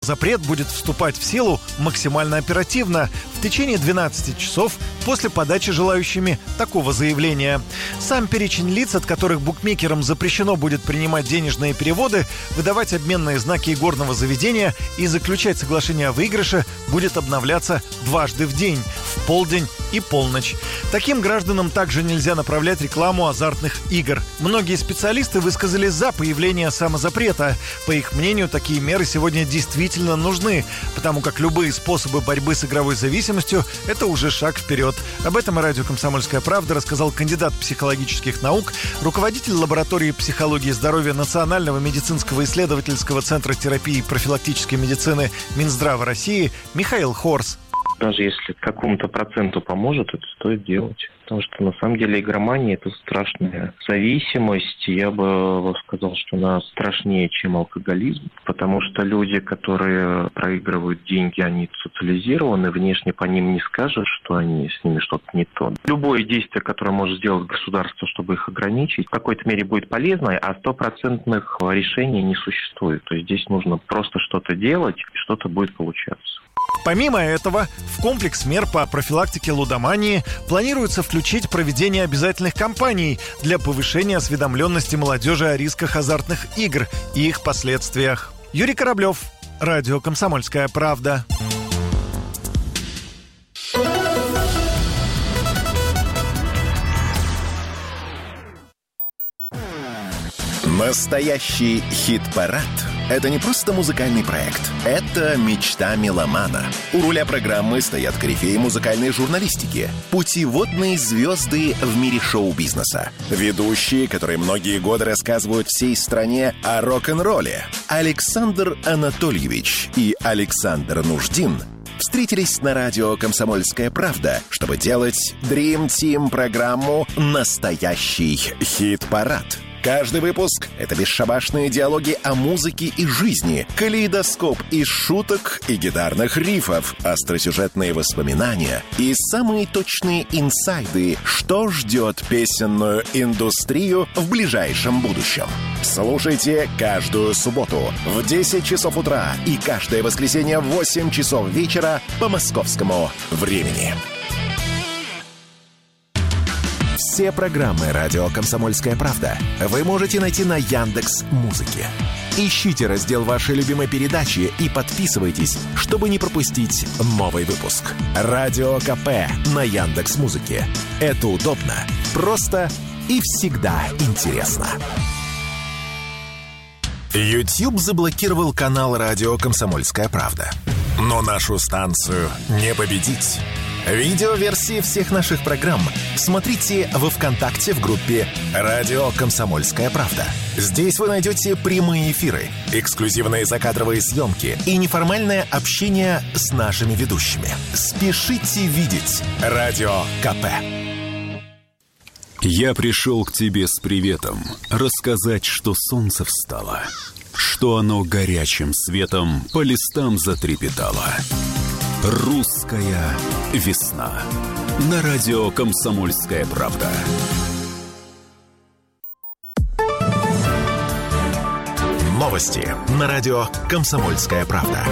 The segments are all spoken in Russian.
запрет будет вступать в силу максимально оперативно, в течение 12 часов после подачи желающими такого заявления. Сам перечень лиц, от которых букмекерам запрещено будет принимать денежные переводы, выдавать обменные знаки игорного заведения и заключать соглашение о выигрыше, будет обновляться дважды в день, в полдень и полночь. Таким гражданам также нельзя направлять рекламу азартных игр. Многие специалисты высказались за появление самозапрета. По их мнению, такие меры сегодня действительно нужны, потому как любые способы борьбы с игровой зависимостью – это уже шаг вперед. Об этом радио «Комсомольская правда» рассказал кандидат психологических наук, руководитель лаборатории психологии и здоровья Национального медицинского исследовательского центра терапии и профилактической медицины Минздрава России Михаил Хорс. Даже если какому-то проценту поможет, это стоит делать. Потому что, на самом деле, игромания – это страшная зависимость. Я бы сказал, что она страшнее, чем алкоголизм. Потому что люди, которые проигрывают деньги, они социализированы. Внешне по ним не скажешь, что с ними что-то не то. Любое действие, которое может сделать государство, чтобы их ограничить, в какой-то мере будет полезно, а стопроцентных решений не существует. То есть здесь нужно просто что-то делать, и что-то будет получаться. Помимо этого, в комплекс мер по профилактике лудомании планируется включить проведение обязательных кампаний для повышения осведомленности молодежи о рисках азартных игр и их последствиях. Юрий Кораблев, радио «Комсомольская правда». Настоящий хит-парад – это не просто музыкальный проект. Это мечта меломана. У руля программы стоят корифеи музыкальной журналистики, путеводные звезды в мире шоу-бизнеса, ведущие, которые многие годы рассказывают всей стране о рок-н-ролле. Александр Анатольевич и Александр Нуждин встретились на радио «Комсомольская правда», чтобы делать Dream Team программу «Настоящий хит-парад». Каждый выпуск — это бесшабашные диалоги о музыке и жизни, калейдоскоп из шуток и гитарных рифов, остросюжетные воспоминания и самые точные инсайды, что ждет песенную индустрию в ближайшем будущем. Слушайте каждую субботу в 10 часов утра и каждое воскресенье в 8 часов вечера по московскому времени. Все программы «Радио Комсомольская правда» вы можете найти на Яндекс.Музыке. Ищите раздел вашей любимой передачи и подписывайтесь, чтобы не пропустить новый выпуск. Радио КП на Яндекс.Музыке. Это удобно, просто и всегда интересно. YouTube заблокировал канал «Радио Комсомольская правда». Но нашу станцию не победить. Видеоверсии всех наших программ смотрите во ВКонтакте в группе «Радио Комсомольская правда». Здесь вы найдете прямые эфиры, эксклюзивные закадровые съемки и неформальное общение с нашими ведущими. Спешите видеть Радио КП. Я пришел к тебе с приветом, рассказать, что солнце встало, что оно горячим светом по листам затрепетало. Русская весна. На радио «Комсомольская правда». Новости на радио «Комсомольская правда».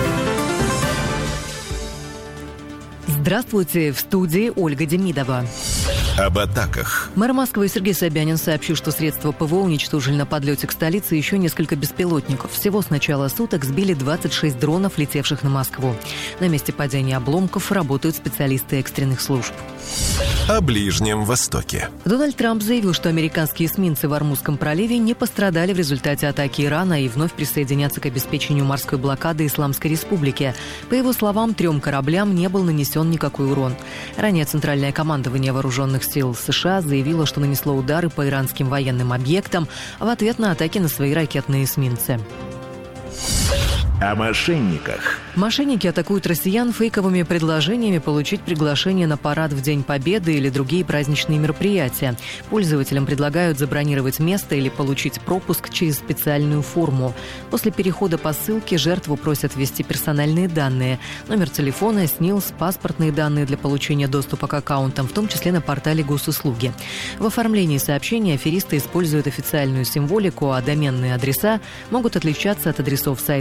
Здравствуйте, в студии Ольга Демидова. Об атаках. Мэр Москвы Сергей Собянин сообщил, что средства ПВО уничтожили на подлете к столице еще несколько беспилотников. Всего с начала суток сбили 26 дронов, летевших на Москву. На месте падения обломков работают специалисты экстренных служб. О Ближнем Востоке. Дональд Трамп заявил, что американские эсминцы в Ормузском проливе не пострадали в результате атаки Ирана и вновь присоединятся к обеспечению морской блокады Исламской Республики. По его словам, 3 кораблям не был нанесен никакой урон. Ранее Центральное командование вооруженных сил США заявило, что нанесло удары по иранским военным объектам в ответ на атаки на свои ракетные эсминцы. О мошенниках. Мошенники атакуют россиян фейковыми предложениями получить приглашение на парад в День Победы или другие праздничные мероприятия. Пользователям предлагают забронировать место или получить пропуск через специальную форму. После перехода по ссылке жертву просят ввести персональные данные: номер телефона, СНИЛС, паспортные данные для получения доступа к аккаунтам, в том числе на портале госуслуги. В оформлении сообщения аферисты используют официальную символику, а доменные адреса могут отличаться от адресов сайтов Госстройства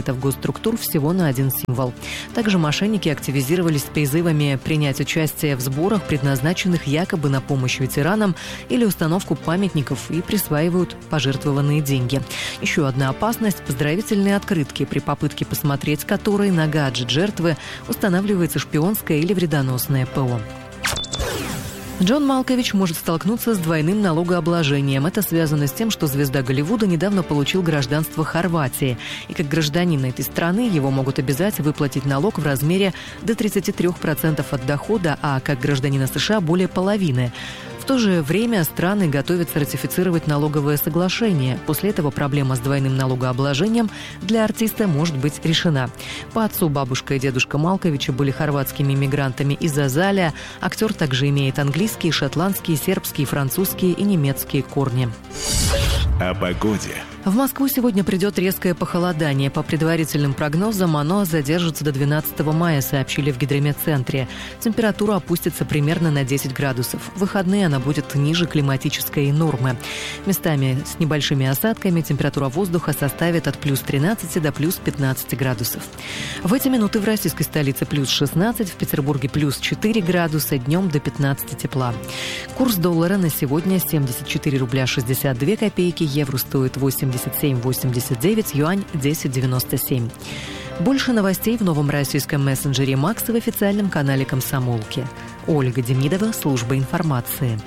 структур всего на один символ. Также мошенники активизировались с призывами принять участие в сборах, предназначенных якобы на помощь ветеранам или установку памятников, и присваивают пожертвованные деньги. Еще одна опасность – поздравительные открытки, при попытке посмотреть которые на гаджет жертвы устанавливается шпионское или вредоносное ПО. Джон Малкович может столкнуться с двойным налогообложением. Это связано с тем, что звезда Голливуда недавно получил гражданство Хорватии. И как гражданин этой страны его могут обязать выплатить налог в размере до 33% от дохода, а как гражданина США более половины. В то же время страны готовятся ратифицировать налоговое соглашение. После этого проблема с двойным налогообложением для артиста может быть решена. По отцу бабушка и дедушка Малковича были хорватскими мигрантами из Азалия. Актер также имеет английские, шотландские, сербские, французские и немецкие корни. О погоде. В Москву сегодня придет резкое похолодание. По предварительным прогнозам, оно задержится до 12 мая, сообщили в гидрометцентре. Температура опустится примерно на 10 градусов. В выходные она будет ниже климатической нормы. Местами с небольшими осадками температура воздуха составит от плюс 13 до плюс 15 градусов. В эти минуты в российской столице плюс 16, в Петербурге плюс 4 градуса, днем до 15 тепла. Курс доллара на сегодня 74 рубля 62 копейки, евро стоит 87,89, юань 10,97. Больше новостей в новом российском мессенджере «Макс» в официальном канале «Комсомолки». Ольга Демидова, служба информации.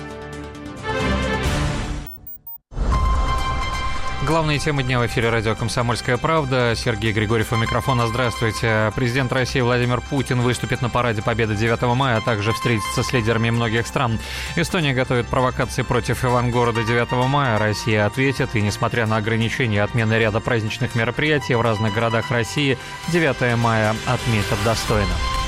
Главные темы дня в эфире радио «Комсомольская правда». Сергей Григорьев у микрофона. Здравствуйте. Президент России Владимир Путин выступит на параде Победы 9 мая, а также встретится с лидерами многих стран. Эстония готовит провокации против Ивангорода 9 мая. Россия ответит, и несмотря на ограничения и отмены ряда праздничных мероприятий в разных городах России, 9 мая отметят достойно.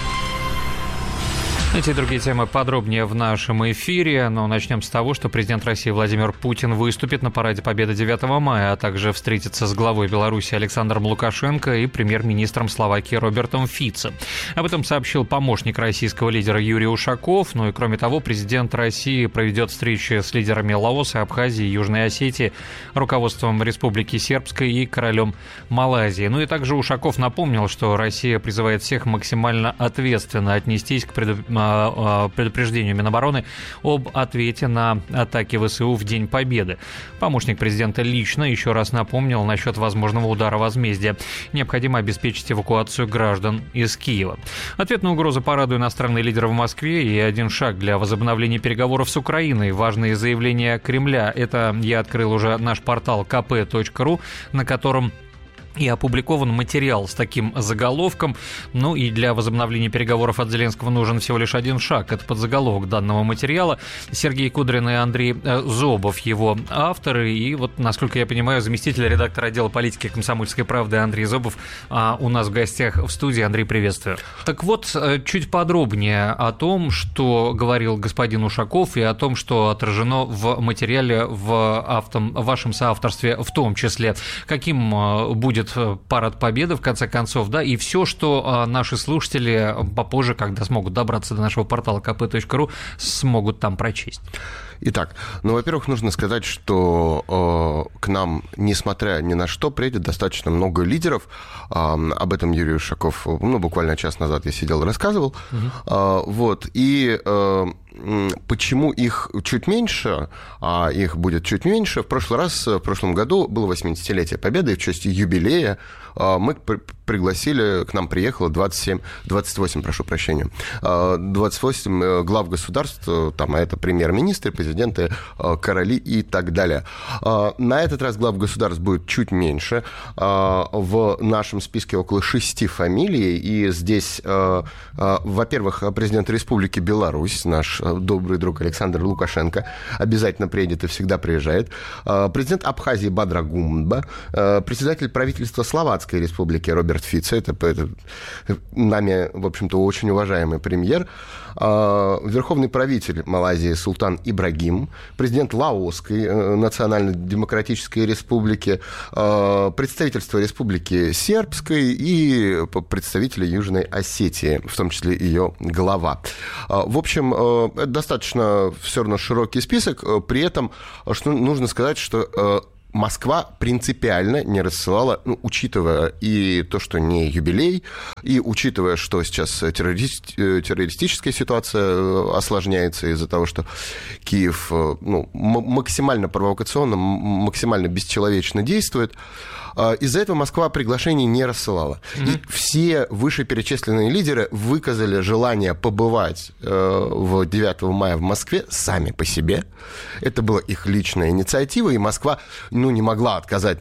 Эти и другие темы подробнее в нашем эфире, но начнем с того, что президент России Владимир Путин выступит на параде Победы 9 мая, а также встретится с главой Беларуси Александром Лукашенко и премьер-министром Словакии Робертом Фицо. Об этом сообщил помощник российского лидера Юрий Ушаков. Ну и кроме того, президент России проведет встречи с лидерами Лаоса, Абхазии, Южной Осетии, руководством Республики Сербской и королем Малайзии. Ну и также Ушаков напомнил, что Россия призывает всех максимально ответственно отнестись к предупреждению Минобороны об ответе на атаки ВСУ в День Победы. Помощник президента лично еще раз напомнил насчет возможного удара возмездия. Необходимо обеспечить эвакуацию граждан из Киева. Ответ на угрозу по раду иностранные лидеры в Москве и один шаг для возобновления переговоров с Украиной. Важные заявления Кремля. Это я открыл уже наш портал kp.ru, на котором и опубликован материал с таким заголовком. Ну и для возобновления переговоров от Зеленского нужен всего лишь один шаг. Это подзаголовок данного материала. Сергей Кудрин и Андрей Зобов его авторы. И вот, насколько я понимаю, заместитель редактора отдела политики «Комсомольской правды» Андрей Зобов у нас в гостях в студии. Андрей, приветствую. Так вот, чуть подробнее о том, что говорил господин Ушаков, и о том, что отражено в материале в вашем соавторстве в том числе. Каким будет парад Победы, в конце концов, да, и все, что наши слушатели попозже, когда смогут добраться до нашего портала kp.ru, смогут там прочесть. Итак, во-первых, нужно сказать, что к нам, несмотря ни на что, приедет достаточно много лидеров. Об этом Юрий Ушаков, буквально час назад я сидел и рассказывал. Почему их чуть меньше, а их будет чуть меньше? В прошлом году было 80-летие Победы, и в честь юбилея мы пригласили, к нам приехало 28 глав государств, а это премьер-министры, президенты, короли и так далее. На этот раз глав государств будет чуть меньше. В нашем списке около 6 фамилий, и здесь, во-первых, президент Республики Беларусь, наш добрый друг Александр Лукашенко, обязательно приедет и всегда приезжает. Президент Абхазии Бадра Гумба, председатель правительства Словацкой Республики Роберт Фицо, это нами, в общем-то, очень уважаемый премьер, верховный правитель Малайзии Султан Ибрагим, президент Лаосской Национально-демократической Республики, представительство Республики Сербской и представители Южной Осетии, в том числе ее глава. В общем, это достаточно все равно широкий список, при этом что нужно сказать, что Москва принципиально не рассылала, учитывая и то, что не юбилей, и учитывая, что сейчас террористическая ситуация осложняется из-за того, что Киев максимально провокационно, максимально бесчеловечно действует, из-за этого Москва приглашений не рассылала. И все вышеперечисленные лидеры выказали желание побывать в 9 мая в Москве сами по себе. Это была их личная инициатива, и Москва не могла отказать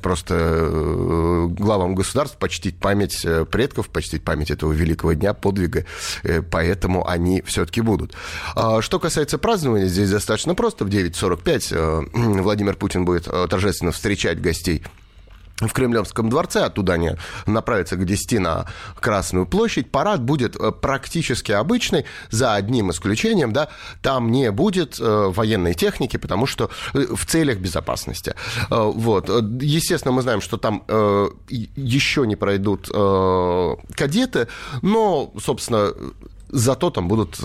просто главам государств почтить память предков, почтить память этого великого дня, подвига, поэтому они все-таки будут. Что касается празднования, здесь достаточно просто. В 9:45 Владимир Путин будет торжественно встречать гостей в Кремлевском дворце, оттуда они направятся к 10 на Красную площадь. Парад будет практически обычный, за одним исключением, да, там не будет военной техники, потому что в целях безопасности. Вот. Естественно, мы знаем, что там еще не пройдут кадеты, но, собственно, зато там будут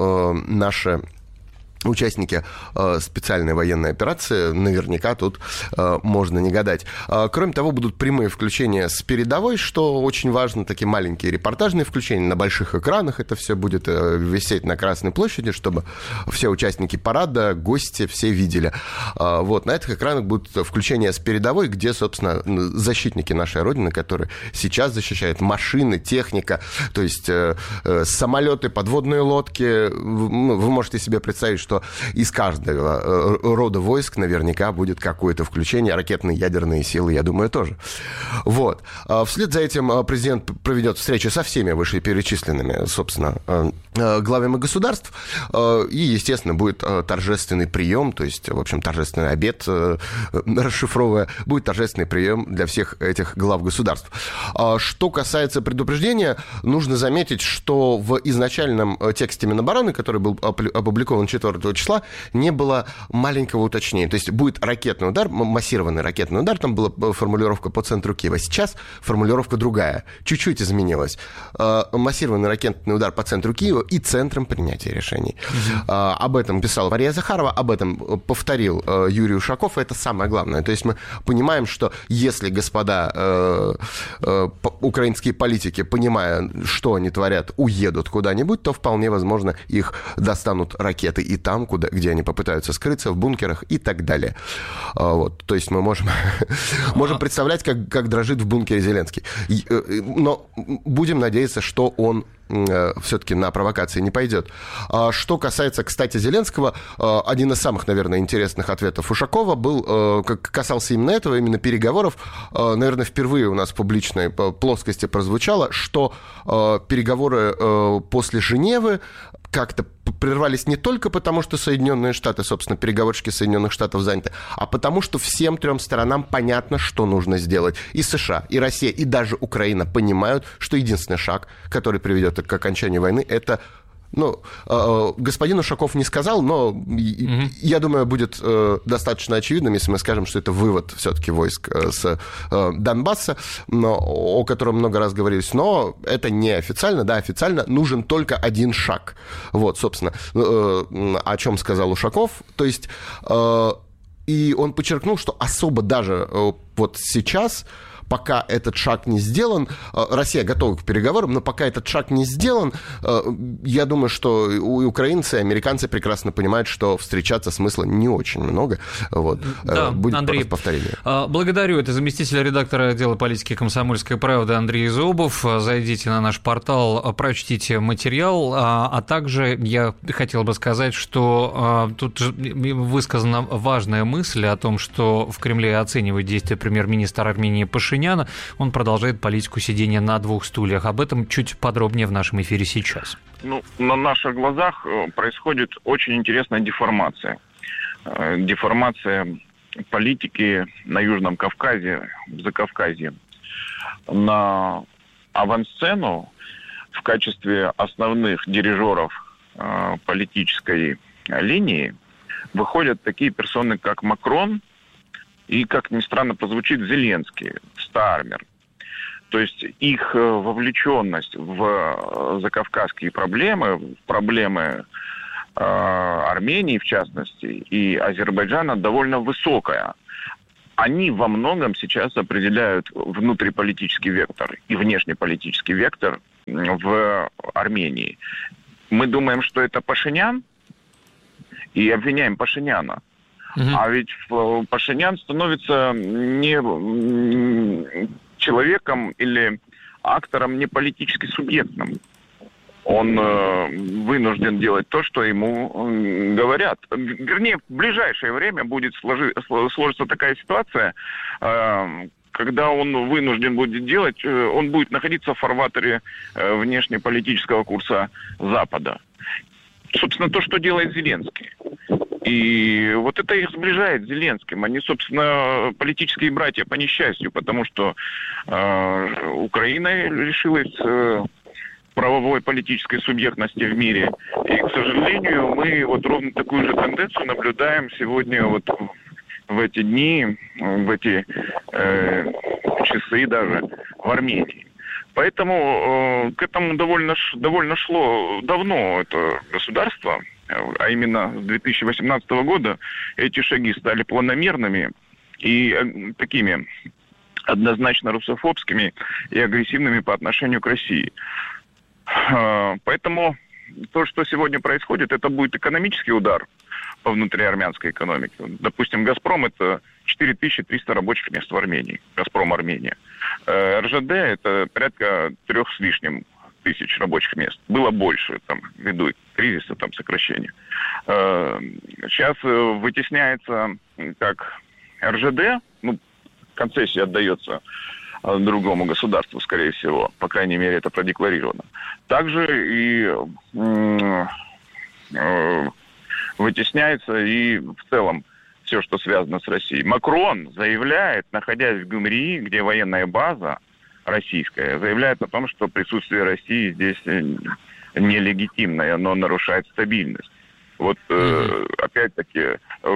наши участники специальной военной операции, наверняка тут можно не гадать. Кроме того, будут прямые включения с передовой, что очень важно, такие маленькие репортажные включения на больших экранах. Это все будет висеть на Красной площади, чтобы все участники парада, гости все видели. Вот, на этих экранах будут включения с передовой, где, собственно, защитники нашей Родины, которые сейчас защищают машины, техника, то есть самолеты, подводные лодки. Вы можете себе представить, что из каждого рода войск наверняка будет какое-то включение, ракетные, ядерные силы, я думаю, тоже. Вот. Вслед за этим президент проведет встречи со всеми вышеперечисленными, собственно, главами государств, и, естественно, будет торжественный прием, то есть, в общем, торжественный обед, расшифровывая, будет торжественный прием для всех этих глав государств. Что касается предупреждения, нужно заметить, что в изначальном тексте Минобороны, который был опубликован 4 числа, не было маленького уточнения. То есть будет ракетный удар, массированный ракетный удар, там была формулировка по центру Киева. Сейчас формулировка другая, чуть-чуть изменилась. Массированный ракетный удар по центру Киева и центром принятия решений. Об этом писала Мария Захарова, об этом повторил Юрий Ушаков, и это самое главное. То есть мы понимаем, что если господа украинские политики, понимая, что они творят, уедут куда-нибудь, то вполне возможно их достанут ракеты и там, где они попытаются скрыться, в бункерах и так далее. Вот. То есть мы можем представлять, как дрожит в бункере Зеленский. Но будем надеяться, что он все-таки на провокации не пойдет. Что касается, кстати, Зеленского, один из самых, наверное, интересных ответов Ушакова был, касался именно этого, именно переговоров. Наверное, впервые у нас в публичной плоскости прозвучало, что переговоры после Женевы как-то прервались не только потому, что Соединенные Штаты, собственно, переговорщики Соединенных Штатов заняты, а потому, что всем трем сторонам понятно, что нужно сделать. И США, и Россия, и даже Украина понимают, что единственный шаг, который приведет к окончанию войны, это... господин Ушаков не сказал, но я думаю, будет достаточно очевидным, если мы скажем, что это вывод все-таки войск с Донбасса, о котором много раз говорилось, но это не официально, да, официально нужен только один шаг. Вот, собственно, о чем сказал Ушаков, то есть, и он подчеркнул, что особо даже вот сейчас, пока этот шаг не сделан, Россия готова к переговорам, но пока этот шаг не сделан, я думаю, что украинцы и американцы прекрасно понимают, что встречаться смысла не очень много. Вот. Да, будет Андрей, просто повторение. Благодарю. Это заместитель редактора отдела политики «Комсомольской правды» Андрей Зубов. Зайдите на наш портал, прочтите материал, а также я хотел бы сказать, что тут высказана важная мысль о том, что в Кремле оценивает действия премьер-министра Армении Пашиняна. Он продолжает политику сидения на двух стульях. Об этом чуть подробнее в нашем эфире сейчас. На наших глазах происходит очень интересная деформация. Деформация политики на Южном Кавказе, в Закавказье. На авансцену в качестве основных дирижеров политической линии выходят такие персоны, как Макрон, и, как ни странно прозвучит, Зеленский, Стармер. То есть их вовлеченность в закавказские проблемы, в проблемы Армении, в частности, и Азербайджана довольно высокая. они во многом сейчас определяют внутриполитический вектор и внешнеполитический вектор в Армении. Мы думаем, что это Пашинян, и обвиняем Пашиняна. А ведь Пашинян становится не человеком или актором, не политически субъектным. Он вынужден делать то, что ему говорят. Вернее, в ближайшее время будет сложиться такая ситуация, когда он вынужден будет делать, он будет находиться в фарватере внешнеполитического курса Запада. Собственно, то, что делает Зеленский. И вот это их сближает с Зеленским. Они, собственно, политические братья по несчастью, потому что Украина лишилась правовой политической субъектности в мире. И, к сожалению, мы вот ровно такую же тенденцию наблюдаем сегодня вот в эти дни, в эти часы даже в Армении. Поэтому к этому довольно шло давно это государство, а именно с 2018 года эти шаги стали планомерными и такими однозначно русофобскими и агрессивными по отношению к России. Поэтому то, что сегодня происходит, это будет экономический удар по внутриармянской экономике. Допустим, «Газпром» — это 4300 рабочих мест в Армении. «Газпром» Армения. РЖД — это порядка 3 с лишним тысяч рабочих мест. Было больше, там, ввиду кризиса, там, сокращения. Сейчас вытесняется как РЖД, концессия отдается другому государству, скорее всего. По крайней мере, это продекларировано. Также и вытесняется и в целом все, что связано с Россией. Макрон заявляет, находясь в Гюмри, где военная база российская, заявляет о том, что присутствие России здесь нелегитимное, оно нарушает стабильность. Вот опять-таки,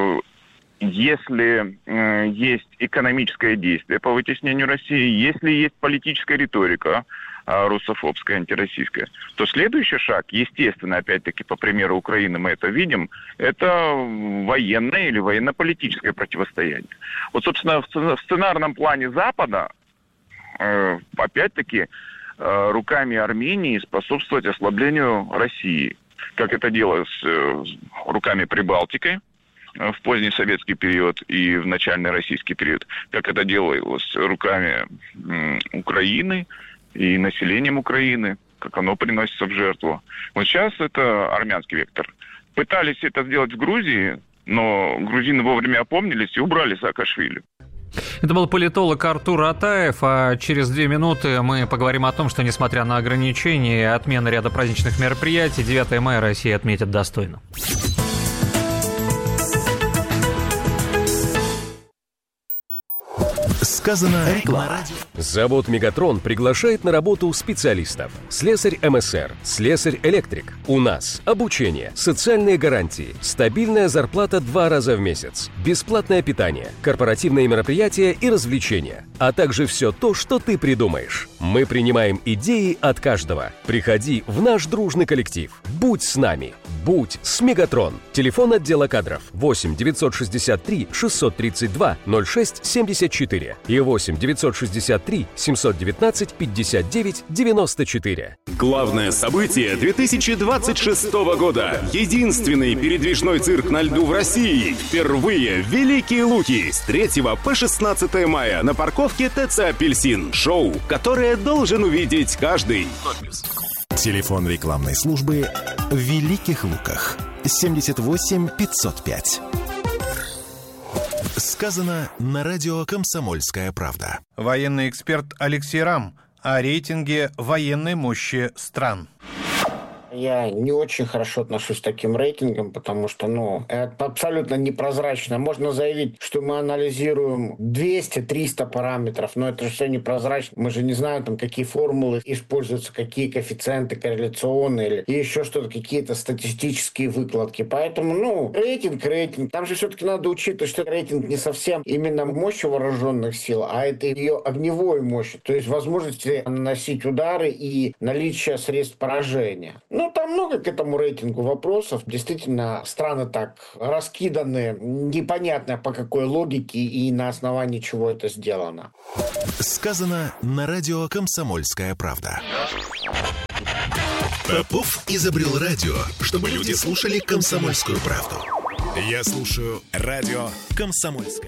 если есть экономическое действие по вытеснению России, если есть политическая риторика русофобская, антироссийская, то следующий шаг, естественно, опять-таки, по примеру Украины мы это видим, это военное или военно-политическое противостояние. Вот, собственно, в сценарном плане Запада, опять-таки, руками Армении способствовать ослаблению России, как это делалось руками Прибалтики в поздний советский период и в начальный российский период, как это делалось руками Украины и населением Украины, как оно приносится в жертву. Вот сейчас это армянский вектор. Пытались это сделать в Грузии, но грузины вовремя опомнились и убрали Саакашвили. Это был политолог Артур Атаев, а через 2 минуты мы поговорим о том, что, несмотря на ограничения и отмены ряда праздничных мероприятий, 9 мая Россия отметит достойно. Сказано реклама. Завод «Мегатрон» приглашает на работу специалистов. Слесарь МСР, слесарь-электрик. У нас обучение, социальные гарантии, стабильная зарплата 2 раза в месяц, бесплатное питание, корпоративные мероприятия и развлечения, а также все то, что ты придумаешь. Мы принимаем идеи от каждого. Приходи в наш дружный коллектив. Будь с нами. Будь с «Мегатрон». Телефон отдела кадров 8 963 632 06 74 и 8 963 719 59 94. Главное событие 2026 года. Единственный передвижной цирк на льду в России. Впервые «Великие Луки» с 3 по 16 мая на парковке ТЦ «Апельсин». Шоу, которое должен увидеть каждый. Телефон рекламной службы в Великих Луках 78 505. Сказано на радио «Комсомольская правда». Военный эксперт Алексей Рам о рейтинге военной мощи стран. Я не очень хорошо отношусь к таким рейтингам, потому что, это абсолютно непрозрачно. Можно заявить, что мы анализируем 200-300 параметров, но это же все непрозрачно. Мы же не знаем, какие формулы используются, какие коэффициенты корреляционные или еще что-то, какие-то статистические выкладки. Поэтому, рейтинг. Там же все-таки надо учитывать, что рейтинг не совсем именно мощи вооруженных сил, а это ее огневой мощи, то есть возможности наносить удары и наличие средств поражения. Там много к этому рейтингу вопросов. Действительно, страны так раскиданы, непонятно по какой логике и на основании чего это сделано. Сказано на радио «Комсомольская правда». Попов изобрел радио, чтобы люди слушали «Комсомольскую правду». Я слушаю радио «Комсомольская».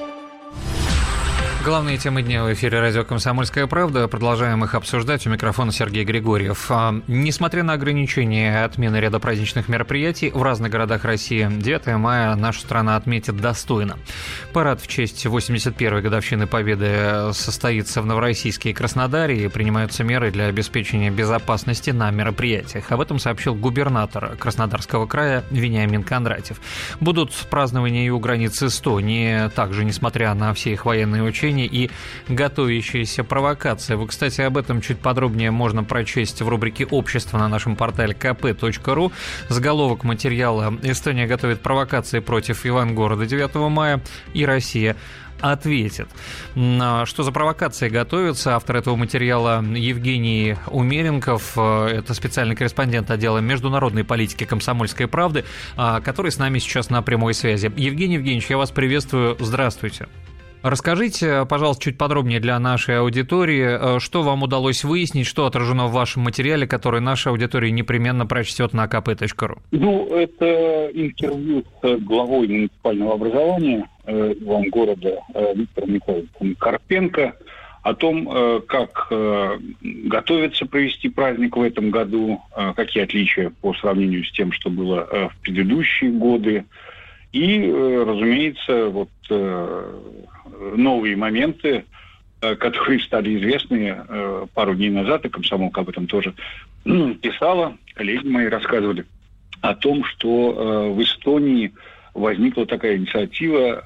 Главные темы дня в эфире радио «Комсомольская правда». Продолжаем их обсуждать. У микрофона Сергей Григорьев. Несмотря на ограничения и отмены ряда праздничных мероприятий в разных городах России, 9 мая наша страна отметит достойно. Парад в честь 81-й годовщины Победы состоится в Новороссийске и Краснодаре, и принимаются меры для обеспечения безопасности на мероприятиях. Об этом сообщил губернатор Краснодарского края Вениамин Кондратьев. Будут празднования и у границы Эстонии. Также, несмотря на все их военные учения и готовящиеся провокации. Вы, кстати, об этом чуть подробнее можно прочесть в рубрике «Общество» на нашем портале kp.ru. Заголовок материала: «Эстония готовит провокации против Ивангорода 9 мая, и Россия ответит». Что за провокации готовятся? Автор этого материала Евгений Умеренков, это специальный корреспондент отдела международной политики «Комсомольской правды», который с нами сейчас на прямой связи. Евгений Евгеньевич, я вас приветствую. Здравствуйте. Расскажите, пожалуйста, чуть подробнее для нашей аудитории, что вам удалось выяснить, что отражено в вашем материале, который наша аудитория непременно прочтет на kp.ru. Это интервью с главой муниципального образования Ивангорода Виктором Михайловичем Карпенко о том, как готовится провести праздник в этом году, какие отличия по сравнению с тем, что было в предыдущие годы. И, разумеется, новые моменты, которые стали известны пару дней назад, и «Комсомолка» об этом тоже писала, коллеги мои рассказывали о том, что в Эстонии возникла такая инициатива,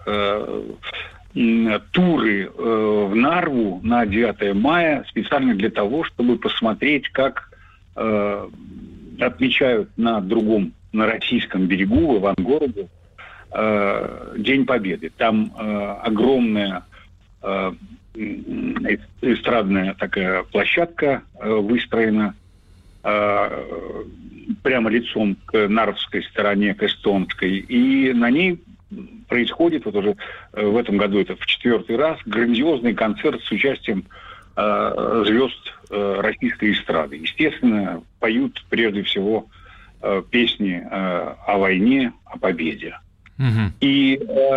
туры в Нарву на 9 мая специально для того, чтобы посмотреть, как отмечают на российском берегу, в Ивангороде, День Победы. Там огромная эстрадная такая площадка выстроена прямо лицом к нарвской стороне, к эстонской. И на ней происходит, уже в этом году это в 4-й раз, грандиозный концерт с участием звезд российской эстрады. Естественно, поют прежде всего песни о войне, о победе. И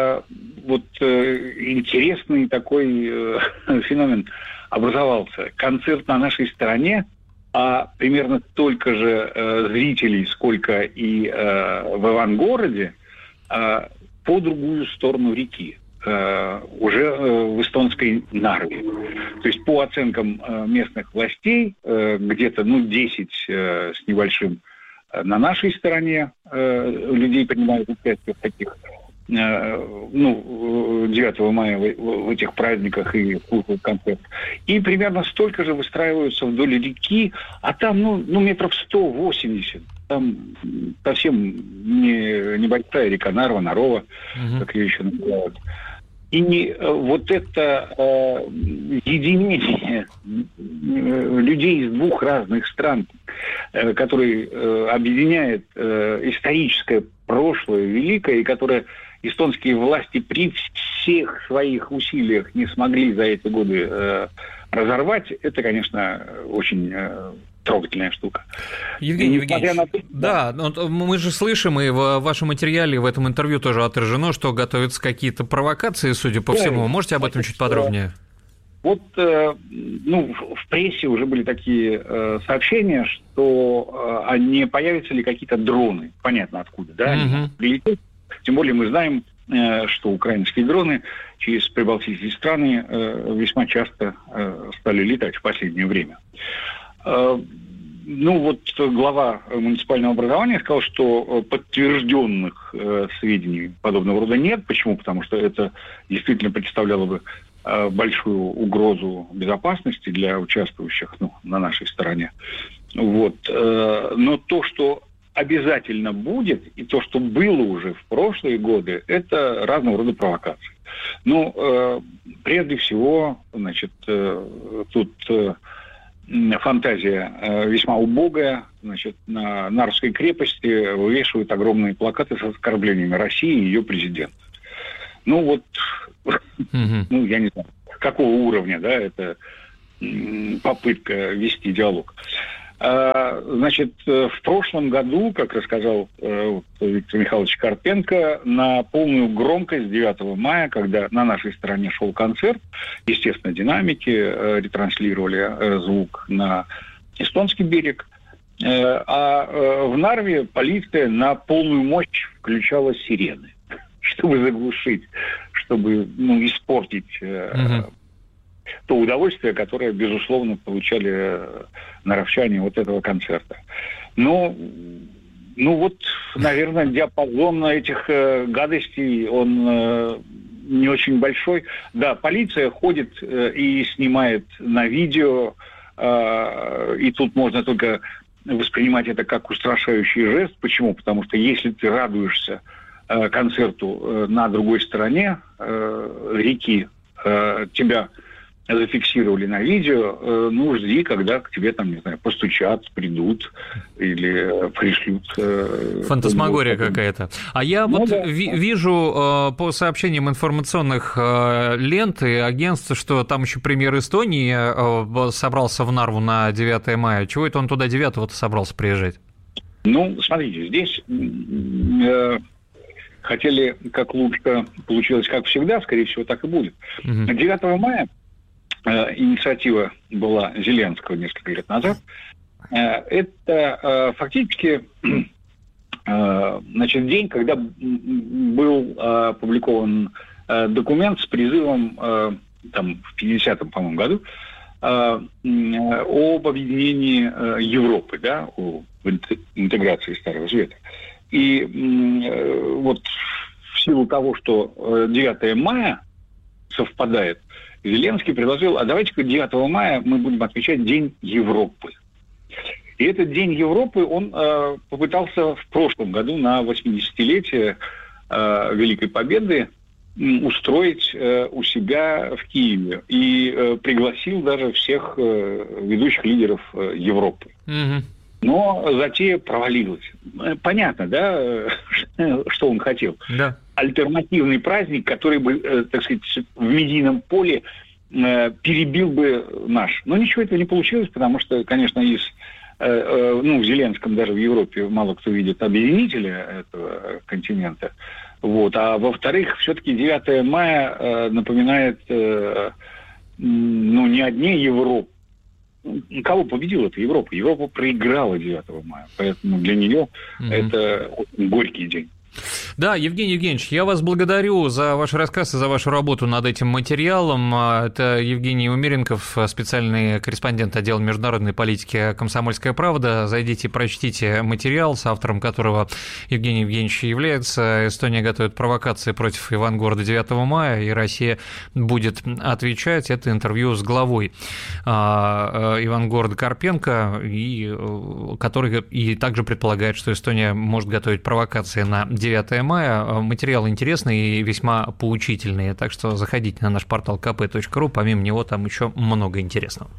интересный такой феномен образовался. Концерт на нашей стороне, а примерно столько же зрителей, сколько и в Ивангороде, по другую сторону реки, уже в эстонской Нарве. То есть по оценкам местных властей, где-то 10 с небольшим на нашей стороне людей принимают участие в таких 9 мая в этих праздниках и слушают концерт. И примерно столько же выстраиваются вдоль реки, а там метров 180. Там совсем небольшая река Нарва, как ее еще называют. И это единение людей из двух разных стран, который объединяет историческое прошлое великое, и которое эстонские власти при всех своих усилиях не смогли за эти годы разорвать, это, конечно, очень трогательная штука. Евгений Евгеньевич, да, мы же слышим, и в вашем материале, в этом интервью тоже отражено, что готовятся какие-то провокации, судя по всему. Можете об этом чуть подробнее? В прессе уже были такие сообщения, что не появятся ли какие-то дроны, понятно откуда, да, они прилетят. Тем более мы знаем, что украинские дроны через прибалтийские страны весьма часто стали летать в последнее время. Глава муниципального образования сказал, что подтвержденных сведений подобного рода нет. Почему? Потому что это действительно представляло бы большую угрозу безопасности для участвующих на нашей стороне. Но то, что обязательно будет, и то, что было уже в прошлые годы, это разного рода провокации. Прежде всего, тут фантазия весьма убогая. Значит, на Нарвской крепости вывешивают огромные плакаты с оскорблениями России и ее президента. Ну вот, ну я не знаю, какого уровня, да, это попытка вести диалог. Значит, в прошлом году, как рассказал Виктор Михайлович Карпенко, на полную громкость 9 мая, когда на нашей стороне шел концерт, естественно, динамики ретранслировали звук на эстонский берег, а в Нарве полиция на полную мощь включала сирены, чтобы заглушить, чтобы испортить то удовольствие, которое, безусловно, получали нарвчане от этого концерта. Ну вот, наверное, диапазон этих гадостей, он не очень большой. Да, полиция ходит и снимает на видео, и тут можно только воспринимать это как устрашающий жест. Почему? Потому что если ты радуешься концерту на другой стороне реки, тебя зафиксировали на видео, жди, когда к тебе там, не знаю, постучат, придут или пришлют. Фантасмагория какая-то. А я вижу по сообщениям информационных лент и агентств, что там еще премьер Эстонии собрался в Нарву на 9 мая. Чего это он туда 9-го собрался приезжать? Смотрите, здесь хотели как лучше, получилось как всегда, скорее всего, так и будет. 9 мая инициатива была Зеленского несколько лет назад. Это фактически день, когда был опубликован документ с призывом в 50-м, по-моему, году об объединении Европы, да, об интеграции Старого Света. И вот в силу того, что 9 мая совпадает, Зеленский предложил, а давайте-ка 9 мая мы будем отмечать День Европы. И этот День Европы он попытался в прошлом году на 80-летие Великой Победы устроить у себя в Киеве. И пригласил даже всех ведущих лидеров Европы. Но затея провалилась. Понятно, да, что он хотел? Да. Альтернативный праздник, который бы, так сказать, в медийном поле перебил бы наш. Но ничего этого не получилось, потому что, конечно, в Зеленском даже в Европе мало кто видит объединителя этого континента. Вот. А во-вторых, все-таки 9 мая напоминает не о дне Европы. Кого победила эта Европа? Европа проиграла 9 мая, поэтому для нее это очень горький день. Да, Евгений Евгеньевич, я вас благодарю за ваш рассказ и за вашу работу над этим материалом. Это Евгений Умеренков, специальный корреспондент отдела международной политики «Комсомольская правда». Зайдите, прочтите материал, с автором которого Евгений Евгеньевич является. Эстония готовит провокации против Ивангорода 9 мая, и Россия будет отвечать. Это интервью с главой Ивангорода Карпенко, который и также предполагает, что Эстония может готовить провокации на 9 мая. Материал интересный и весьма поучительный, так что заходите на наш портал kp.ru, помимо него там еще много интересного.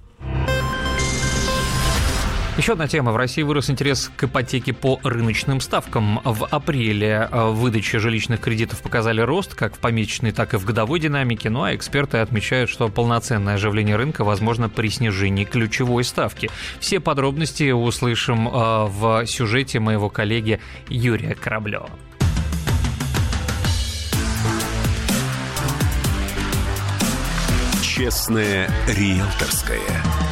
Еще одна тема. В России вырос интерес к ипотеке по рыночным ставкам. В апреле выдачи жилищных кредитов показали рост как в помесячной, так и в годовой динамике. Ну а эксперты отмечают, что полноценное оживление рынка возможно при снижении ключевой ставки. Все подробности услышим в сюжете моего коллеги Юрия Кораблева. Честное риэлторское.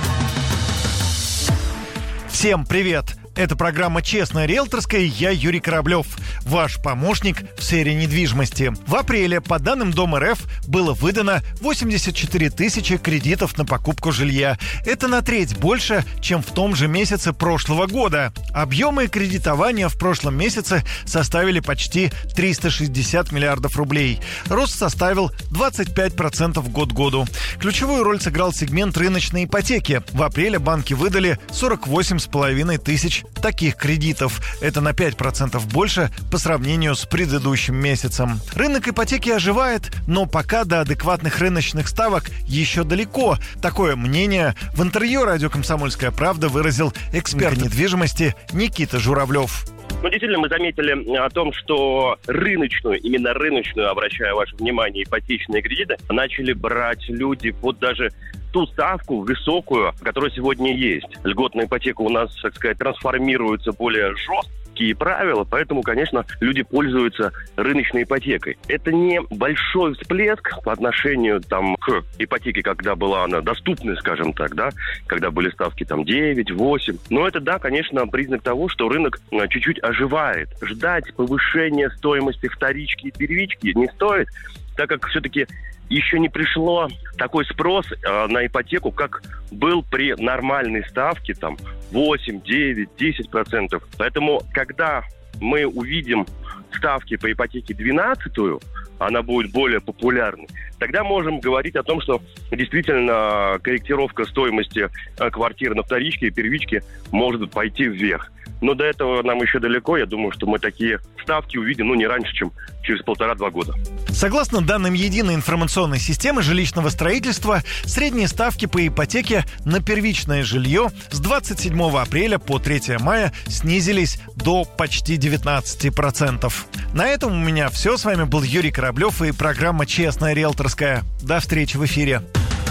Всем привет! Это программа «Честная риэлторская», я Юрий Кораблев, ваш помощник в сфере недвижимости. В апреле, по данным Дом РФ, было выдано 84 тысячи кредитов на покупку жилья. Это на треть больше, чем в том же месяце прошлого года. Объемы кредитования в прошлом месяце составили почти 360 миллиардов рублей. Рост составил 25% год к году. Ключевую роль сыграл сегмент рыночной ипотеки. В апреле банки выдали 48,5 тысяч таких кредитов. Это на 5% больше по сравнению с предыдущим месяцем. Рынок ипотеки оживает, но пока до адекватных рыночных ставок еще далеко. Такое мнение в интервью радио «Комсомольская правда» выразил эксперт недвижимости Никита Журавлев. Но действительно мы заметили о том, что именно рыночную, обращаю ваше внимание, ипотечные кредиты начали брать люди под даже ту ставку высокую, которая сегодня есть. Льготная ипотека у нас, так сказать, трансформируется более жесткие правила, поэтому, конечно, люди пользуются рыночной ипотекой. Это не большой всплеск по отношению к ипотеке, когда была она доступной, скажем так, да, когда были ставки 9, 8. Но это, да, конечно, признак того, что рынок чуть-чуть оживает. Ждать повышения стоимости вторички и первички не стоит, так как все-таки еще не пришло такой спрос на ипотеку, как был при нормальной ставке 8, 9, 10%. Поэтому, когда мы увидим ставки по ипотеке 12-ю, она будет более популярной, тогда можем говорить о том, что действительно корректировка стоимости квартир на вторичке и первичке может пойти вверх. Но до этого нам еще далеко. Я думаю, что мы такие ставки увидим не раньше, чем через 1,5-2 года. Согласно данным Единой информационной системы жилищного строительства, средние ставки по ипотеке на первичное жилье с 27 апреля по 3 мая снизились до почти 19%. На этом у меня все. С вами был Юрий Кораблев и программа «Честная риэлторская». До встречи в эфире.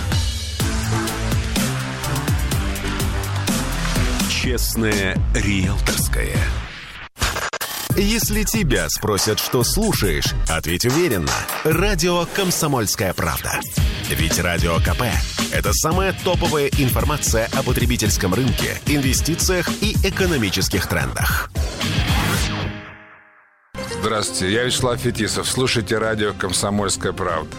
Честная риэлторская. Если тебя спросят, что слушаешь, ответь уверенно. Радио «Комсомольская правда». Ведь Радио КП – это самая топовая информация о потребительском рынке, инвестициях и экономических трендах. Здравствуйте, я Вячеслав Фетисов. Слушайте радио «Комсомольская правда».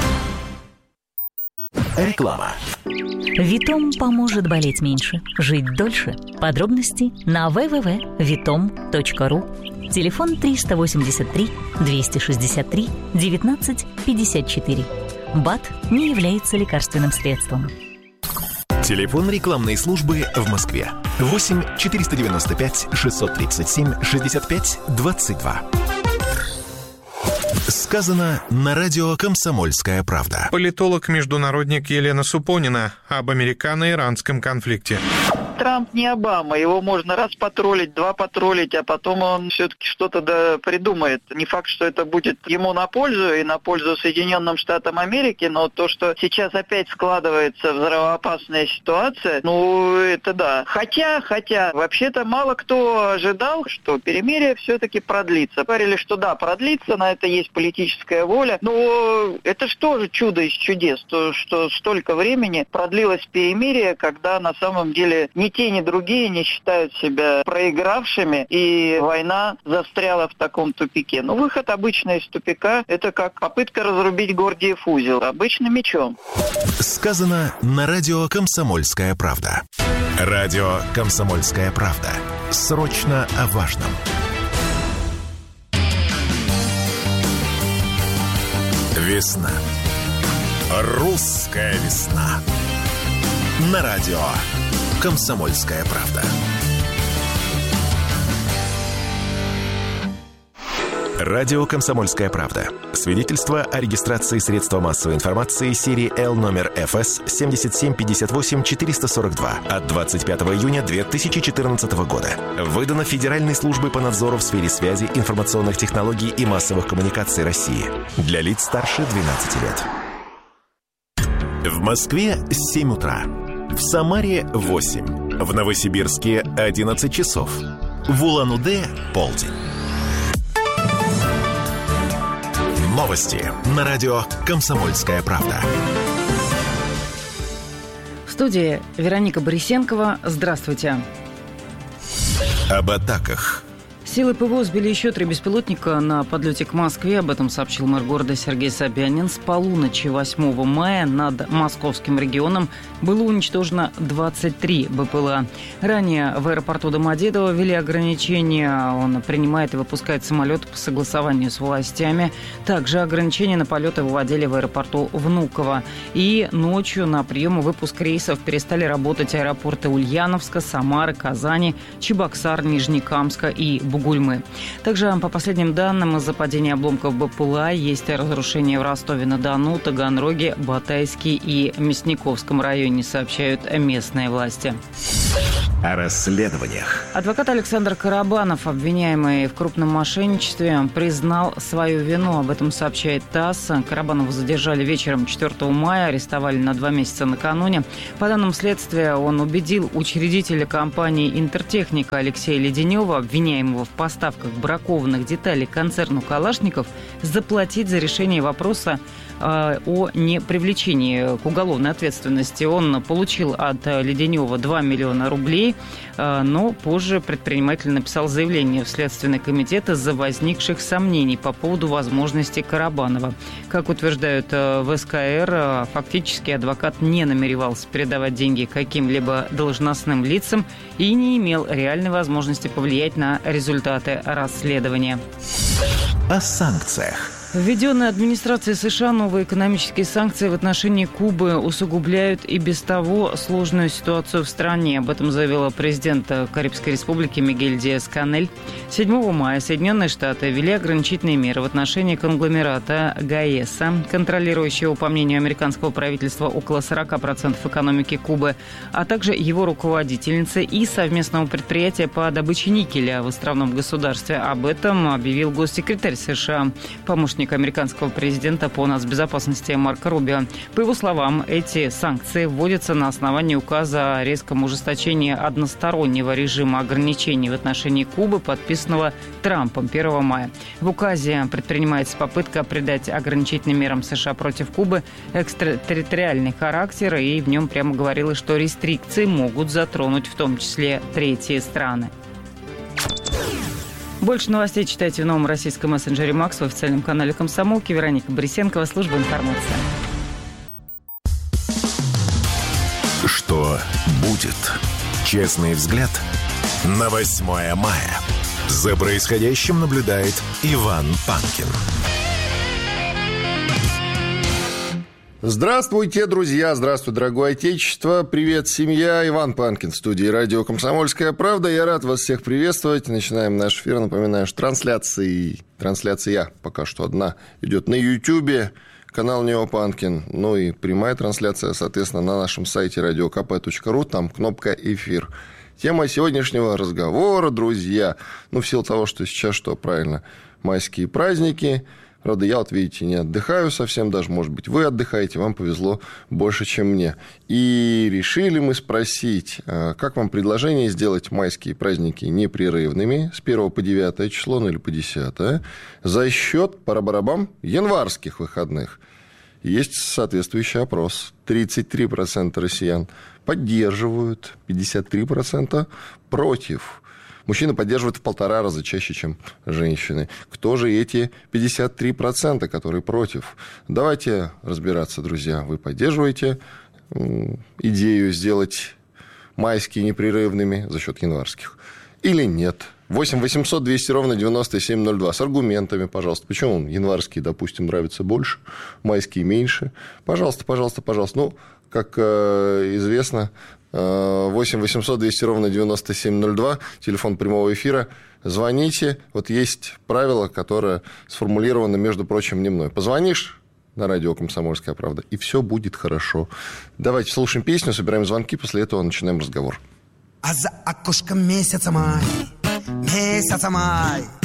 Реклама. Витом поможет болеть меньше, жить дольше. Подробности на www.vitom.ru. Телефон 383 263 19 54. БАД не является лекарственным средством. Телефон рекламной службы в Москве. 8 495 637 65 22. Сказано на радио «Комсомольская правда». Политолог-международник Елена Супонина об американо-иранском конфликте. Трамп не Обама, его можно раз потроллить, два потроллить, а потом он все-таки что-то придумает. Не факт, что это будет ему на пользу и на пользу Соединенным Штатам Америки, но то, что сейчас опять складывается взрывоопасная ситуация, это да. Хотя, вообще-то мало кто ожидал, что перемирие все-таки продлится. Говорили, что да, продлится, на это есть политическая воля, но это же тоже чудо из чудес, что столько времени продлилось перемирие, когда на самом деле ни те, ни другие не считают себя проигравшими, и война застряла в таком тупике. Выход обычно из тупика – это как попытка разрубить Гордиев узел, обычно мечом. Сказано на радио «Комсомольская правда». Радио «Комсомольская правда». Срочно о важном. Весна. Русская весна. На радио «Комсомольская правда». Радио «Комсомольская правда». Свидетельство о регистрации средства массовой информации серии Л номер ФС 7758-442 от 25 июня 2014 года. Выдано Федеральной службой по надзору в сфере связи, информационных технологий и массовых коммуникаций России. Для лиц старше 12 лет. В Москве 7 утра. В Самаре 8. В Новосибирске 11 часов. В Улан-Удэ полдень. Новости на радио «Комсомольская правда». В студии Вероника Борисенкова. Здравствуйте. Об атаках. Силы ПВО сбили еще 3 беспилотника на подлете к Москве. Об этом сообщил мэр города Сергей Собянин. С полуночи 8 мая над московским регионом было уничтожено 23 БПЛА. Ранее в аэропорту Домодедово ввели ограничения. Он принимает и выпускает самолеты по согласованию с властями. Также ограничения на полеты выводили в аэропорту Внуково. И ночью на прием и выпуск рейсов перестали работать аэропорты Ульяновска, Самары, Казани, Чебоксар, Нижнекамска и Бугульмы. Также, по последним данным, из-за падения обломков БПЛА есть разрушения в Ростове-на-Дону, Таганроге, Батайске и Мясниковском районе, сообщают местные власти. О расследованиях. Адвокат Александр Карабанов, обвиняемый в крупном мошенничестве, признал свою вину. Об этом сообщает ТАСС. Карабанова задержали вечером 4 мая, арестовали на 2 месяца накануне. По данным следствия, он убедил учредителя компании «Интертехника» Алексея Леденева, обвиняемого в поставках бракованных деталей концерну «Калашников», заплатить за решение вопроса о непривлечении к уголовной ответственности. Он получил от Леденева 2 миллиона рублей, но позже предприниматель написал заявление в Следственный комитет из-за возникших сомнений по поводу возможности Карабанова. Как утверждают в СКР, фактически адвокат не намеревался передавать деньги каким-либо должностным лицам и не имел реальной возможности повлиять на результаты расследования. О санкциях. Введенные администрацией США новые экономические санкции в отношении Кубы усугубляют и без того сложную ситуацию в стране. Об этом заявила президент Карибской республики Мигель Диас-Канель. 7 мая Соединенные Штаты ввели ограничительные меры в отношении конгломерата ГАЭСа, контролирующего, по мнению американского правительства, около 40% экономики Кубы, а также его руководительницы и совместного предприятия по добыче никеля в островном государстве. Об этом объявил госсекретарь США, помощник американского президента по нацбезопасности Марко Рубио. По его словам, эти санкции вводятся на основании указа о резком ужесточении одностороннего режима ограничений в отношении Кубы, подписанного Трампом 1 мая. В указе предпринимается попытка придать ограничительным мерам США против Кубы экстерриториальный характер, и в нем прямо говорилось, что рестрикции могут затронуть в том числе третьи страны. Больше новостей читайте в новом российском мессенджере «Макс», в официальном канале «Комсомолки». Вероника Борисенкова, служба информации. Что будет? Честный взгляд на 8 мая. За происходящим наблюдает Иван Панкин. Здравствуйте, друзья! Здравствуй, дорогое отечество! Привет, семья! Иван Панкин в студии радио «Комсомольская правда». Я рад вас всех приветствовать. Начинаем наш эфир. Напоминаю, что трансляция пока что одна идет на Ютьюбе, канал Нео Панкин. Ну и прямая трансляция, соответственно, на нашем сайте radiokp.ru. Там кнопка «Эфир». Тема сегодняшнего разговора, друзья, в силу того, что сейчас, правильно, майские праздники. Правда, я, видите, не отдыхаю совсем, даже, может быть, вы отдыхаете, вам повезло больше, чем мне. И решили мы спросить, как вам предложение сделать майские праздники непрерывными с 1 по 9 число, или по 10, за счет, пара-барабам, январских выходных. Есть соответствующий опрос. 33% россиян поддерживают, 53% против. Мужчины поддерживают в 1,5 раза чаще, чем женщины. Кто же эти 53%, которые против? Давайте разбираться, друзья. Вы поддерживаете идею сделать майские непрерывными за счет январских или нет? 8 800 200 ровно 9702. С аргументами, пожалуйста. Почему январские, допустим, нравятся больше, майские меньше? Пожалуйста, пожалуйста, пожалуйста. Как известно, 8 800 200 ровно 9702, телефон прямого эфира. Звоните. Есть правило, которое сформулировано, между прочим, не мной. Позвонишь на радио «Комсомольская правда», и все будет хорошо. Давайте слушаем песню, собираем звонки, после этого начинаем разговор. А за окошком месяца май,